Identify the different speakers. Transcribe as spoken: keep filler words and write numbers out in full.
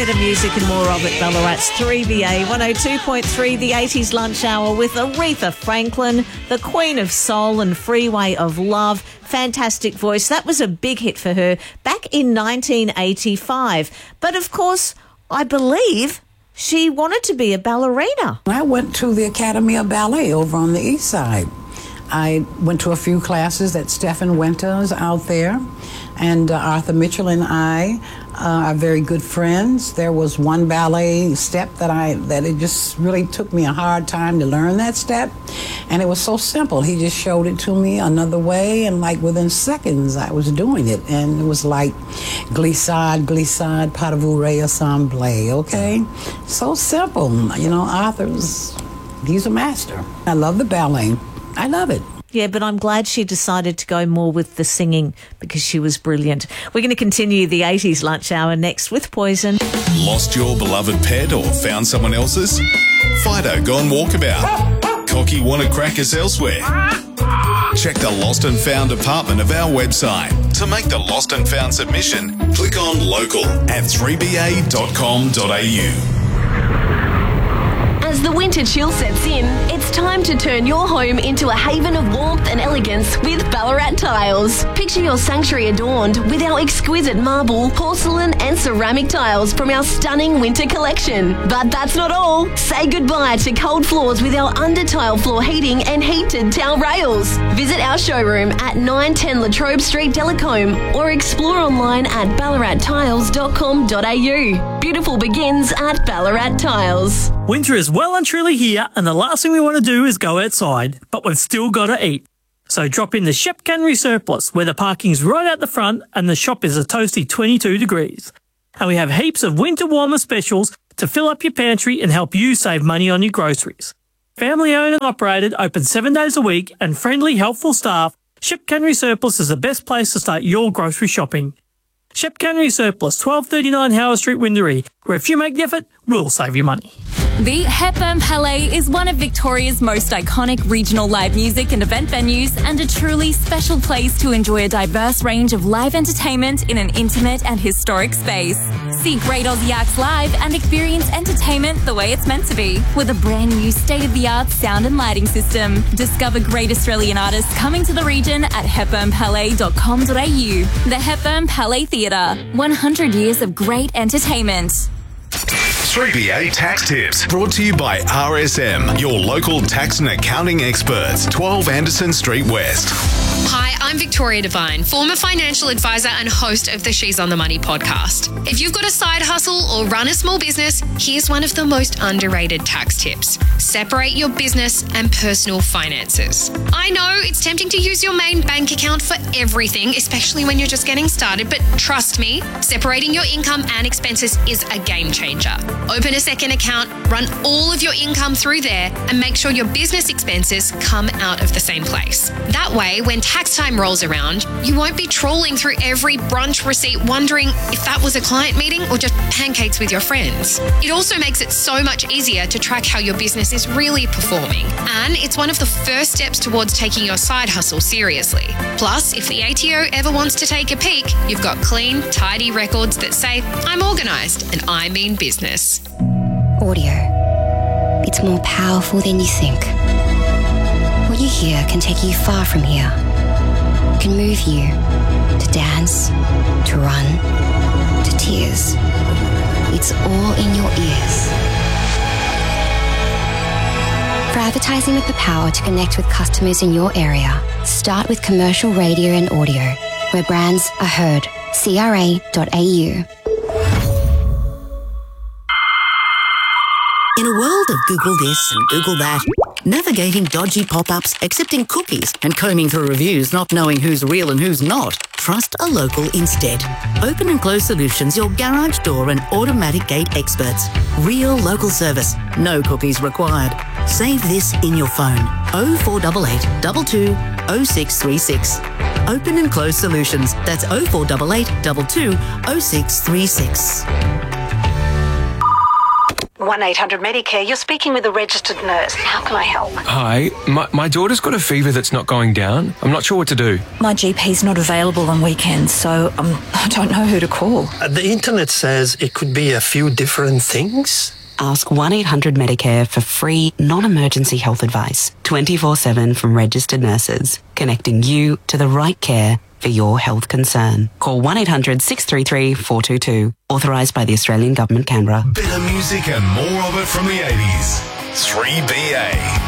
Speaker 1: Better music and more of it, Ballarat's three B A one oh two point three, the eighties lunch hour with Aretha Franklin, the Queen of Soul and Freeway of Love. Fantastic voice. That was a big hit for her back in nineteen eighty-five. But of course, I believe she wanted to be a ballerina.
Speaker 2: I went to the Academy of Ballet over on the east side. I went to a few classes at Stephen Winter's out there, and uh, Arthur Mitchell and I uh, are very good friends. There was one ballet step that I that it just really took me a hard time to learn that step, and it was so simple. He just showed it to me another way, and like within seconds I was doing it, and it was like glissade, glissade, pas de bourrée, assemblée, okay? So simple. You know, Arthur's, he's a master. I love the ballet. I love it.
Speaker 1: Yeah, but I'm glad she decided to go more with the singing because she was brilliant. We're going to continue the eighties lunch hour next with Poison.
Speaker 3: Lost your beloved pet or found someone else's? Fido gone walkabout. Cocky wanted crackers elsewhere? Check the Lost and Found department of our website. To make the Lost and Found submission, click on local at three b a dot com dot a u.
Speaker 4: As the winter chill sets in, it's time to turn your home into a haven of warmth and elegance with Ballarat Tiles. Picture your sanctuary adorned with our exquisite marble, porcelain and ceramic tiles from our stunning winter collection. But that's not all. Say goodbye to cold floors with our under-tile floor heating and heated towel rails. Visit our showroom at nine ten Latrobe Street, Delacombe, or explore online at ballarat tiles dot com dot a u. Beautiful begins at Ballarat Tiles.
Speaker 5: Winter is well and truly here, and the last thing we want to do is go outside, but we've still got to eat. So drop in the Shep Cannery Surplus, where the parking's right out the front and the shop is a toasty twenty-two degrees. And we have heaps of winter warmer specials to fill up your pantry and help you save money on your groceries. Family owned and operated, open seven days a week, and friendly, helpful staff, Shep Cannery Surplus is the best place to start your grocery shopping. Shep Cannery Surplus, twelve thirty-nine Howard Street, Windermere, where if you make the effort, we'll save you money.
Speaker 6: The Hepburn Palais is one of Victoria's most iconic regional live music and event venues and a truly special place to enjoy a diverse range of live entertainment in an intimate and historic space. See great Aussie acts live and experience entertainment the way it's meant to be with a brand new state-of-the-art sound and lighting system. Discover great Australian artists coming to the region at hepburn palais dot com dot a u. The Hepburn Palais Theatre, one hundred years of great entertainment.
Speaker 3: three B A Tax Tips, brought to you by R S M, your local tax and accounting experts, twelve Anderson Street West.
Speaker 7: Hi, I'm Victoria Devine, former financial advisor and host of the She's on the Money podcast. If you've got a side hustle or run a small business, here's one of the most underrated tax tips. Separate your business and personal finances. I know it's tempting to use your main bank account for everything, especially when you're just getting started, but trust me, separating your income and expenses is a game changer. Open a second account, run all of your income through there, and make sure your business expenses come out of the same place. That way, when tax time rolls around, you won't be trawling through every brunch receipt wondering if that was a client meeting or just pancakes with your friends. It also makes it so much easier to track how your business is really performing. And it's one of the first steps towards taking your side hustle seriously. Plus, if the A T O ever wants to take a peek, you've got clean, tidy records that say, I'm organised and I mean business.
Speaker 8: Audio. It's more powerful than you think. What you hear can take you far from here. It can move you to dance, to run, to tears. It's all in your ears. For advertising with the power to connect with customers in your area, start with commercial radio and audio, where brands are heard. C R A dot A U.
Speaker 9: In a world of Google this and Google that, navigating dodgy pop-ups, accepting cookies, and combing through reviews not knowing who's real and who's not, trust a local instead. Open and Close Solutions, your garage door and automatic gate experts. Real local service, no cookies required. Save this in your phone. oh four eight eight, two two, oh six three six. Open and Close Solutions. That's oh four eight eight, two two, oh six three six.
Speaker 10: one eight hundred Medicare. You're speaking with a registered nurse. How can I help?
Speaker 11: Hi, my, my daughter's got a fever that's not going down. I'm not sure what to do.
Speaker 12: My G P's not available on weekends, so um, I don't know who to call.
Speaker 13: Uh, the internet says it could be a few different things.
Speaker 14: Ask one eight hundred Medicare for free, non-emergency health advice, twenty-four seven from registered nurses, connecting you to the right care for your health concern. Call one eight hundred six three three four two two. Authorised by the Australian Government, Canberra.
Speaker 3: Better music and more of it from the eighties. three B A.